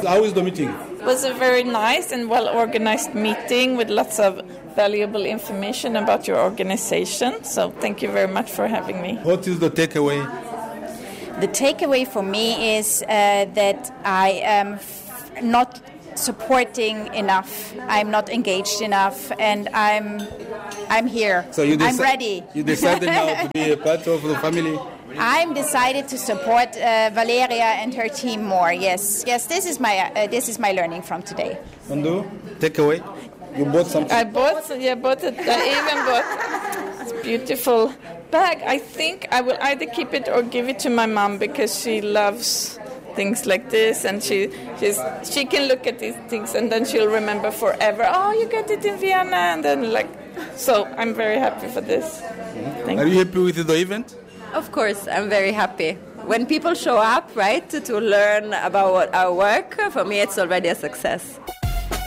How is the meeting? It was a very nice and well-organized meeting with lots of valuable information about your organization. So thank you very much for having me. What is the takeaway? The takeaway for me is that I am not supporting enough. I'm not engaged enough, and I'm here. So I'm ready. You decided now to be a part of the family? I'm decided to support Valeria and her team more. Yes. This is my learning from today. Andu, takeaway? You bought something? I bought it. I even bought this beautiful bag. I think I will either keep it or give it to my mom because she loves things like this, and she can look at these things and then she'll remember forever. Oh, you got it in Vienna, and then so I'm very happy for this. Are you happy with the event? Of course, I'm very happy. When people show up, right, to learn about our work, for me it's already a success.